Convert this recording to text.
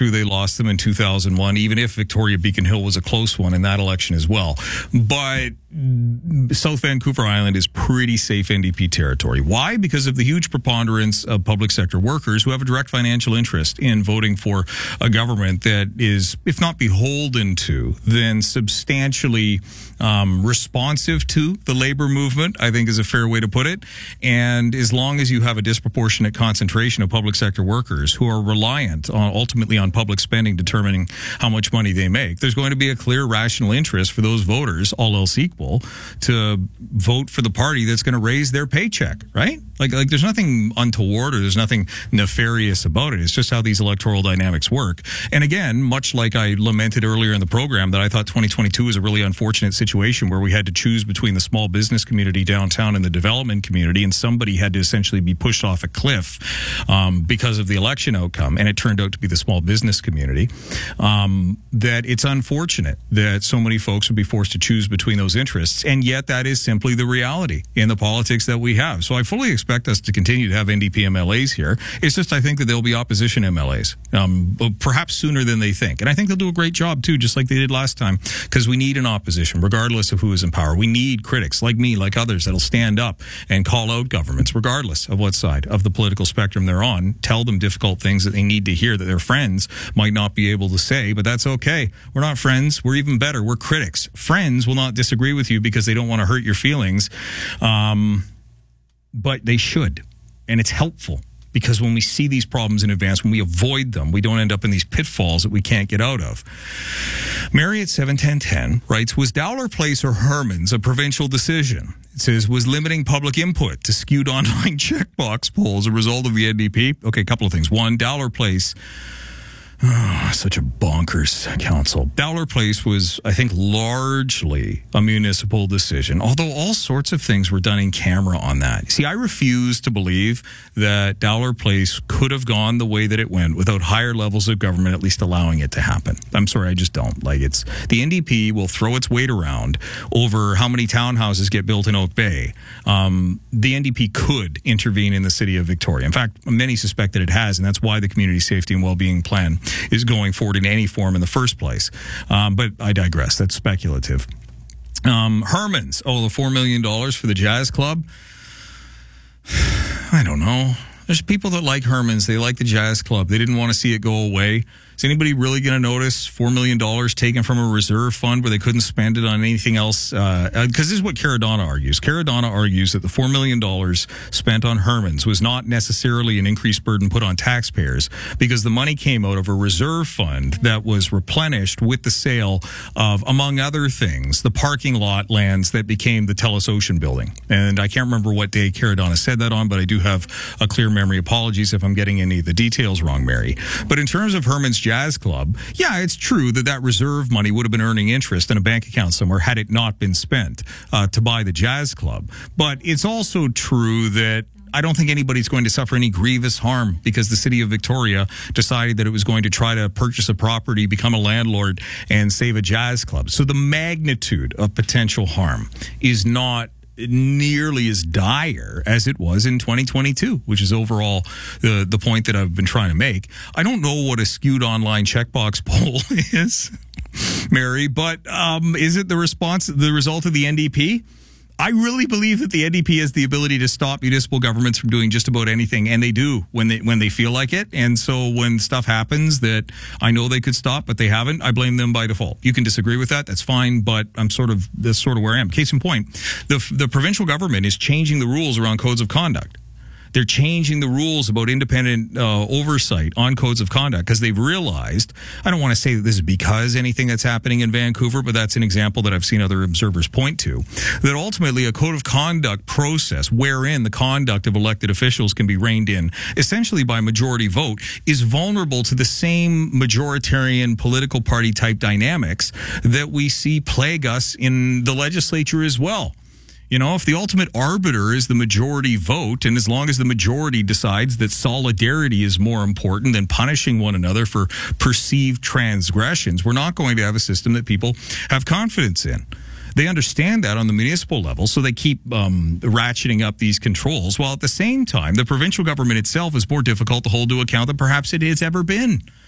true they lost them in 2001, even if Victoria Beacon Hill was a close one in that election as well. But South Vancouver Island is pretty safe NDP territory. Why? Because of the huge preponderance of public sector workers who have a direct financial interest in voting for a government that is, if not beholden to, then substantially responsive to the labor movement, I think is a fair way to put it. And as long as you have a disproportionate concentration of public sector workers who are reliant on ultimately on public spending determining how much money they make, there's going to be a clear rational interest for those voters, all else equal, to vote for the party that's going to raise their paycheck, right? Like there's nothing untoward or there's nothing nefarious about it. It's just how these electoral dynamics work. And again, much like I lamented earlier in the program that I thought 2022 was a really unfortunate situation where we had to choose between the small business community downtown and the development community, and somebody had to essentially be pushed off a cliff because of the election outcome, and it turned out to be the small business community, that it's unfortunate that so many folks would be forced to choose between those interests, and yet that is simply the reality in the politics that we have. So I fully expect us to continue to have NDP MLAs here. It's just I think that there'll be opposition MLAs, perhaps sooner than they think. And I think they'll do a great job too, just like they did last time, because we need an opposition, regardless of who is in power. We need critics like me, like others, that'll stand up and call out governments, regardless of what side of the political spectrum they're on, tell them difficult things that they need to hear that their friends might not be able to say, but that's okay. We're not friends. We're even better. We're critics. Friends will not disagree with you because they don't want to hurt your feelings. But they should. And it's helpful because when we see these problems in advance, when we avoid them, we don't end up in these pitfalls that we can't get out of. Mary at 71010 writes, was Dowler Place or Herman's a provincial decision? It says, was limiting public input to skewed online checkbox polls a result of the NDP? Okay, a couple of things. One, Dowler Place. Oh, such a bonkers council. Dowler Place was, I think, largely a municipal decision, although all sorts of things were done in camera on that. See, I refuse to believe that Dowler Place could have gone the way that it went without higher levels of government at least allowing it to happen. I'm sorry, I just don't. The NDP will throw its weight around over how many townhouses get built in Oak Bay. The NDP could intervene in the city of Victoria. In fact, many suspect that it has, and that's why the Community Safety and Wellbeing Plan is going forward in any form in the first place. But I digress. That's speculative. Herman's, the $4 million for the Jazz Club. I don't know. There's people that like Herman's. They like the Jazz Club. They didn't want to see it go away. Is anybody really going to notice $4 million taken from a reserve fund where they couldn't spend it on anything else? Because this is what Caradonna argues. Caradonna argues that the $4 million spent on Herman's was not necessarily an increased burden put on taxpayers because the money came out of a reserve fund that was replenished with the sale of, among other things, the parking lot lands that became the TELUS Ocean building. And I can't remember what day Caradonna said that on, but I do have a clear memory. Apologies if I'm getting any of the details wrong, Mary. But in terms of Herman's Jazz Club, yeah, it's true that reserve money would have been earning interest in a bank account somewhere had it not been spent to buy the Jazz Club. But it's also true that I don't think anybody's going to suffer any grievous harm because the city of Victoria decided that it was going to try to purchase a property, become a landlord, and save a jazz club. So the magnitude of potential harm is not nearly as dire as it was in 2022, which is overall the point that I've been trying to make. I don't know what a skewed online checkbox poll is, Mary, but is it the result of the NDP? I really believe that the NDP has the ability to stop municipal governments from doing just about anything, and they do when they feel like it. And so when stuff happens that I know they could stop, but they haven't, I blame them by default. You can disagree with that, that's fine, but that's sort of where I am. Case in point, the provincial government is changing the rules around codes of conduct. They're changing the rules about independent oversight on codes of conduct because they've realized, I don't want to say that this is because anything that's happening in Vancouver, but that's an example that I've seen other observers point to, that ultimately a code of conduct process wherein the conduct of elected officials can be reined in essentially by majority vote is vulnerable to the same majoritarian political party type dynamics that we see plague us in the legislature as well. You know, if the ultimate arbiter is the majority vote, and as long as the majority decides that solidarity is more important than punishing one another for perceived transgressions, we're not going to have a system that people have confidence in. They understand that on the municipal level, so they keep ratcheting up these controls, while at the same time, the provincial government itself is more difficult to hold to account than perhaps it has ever been.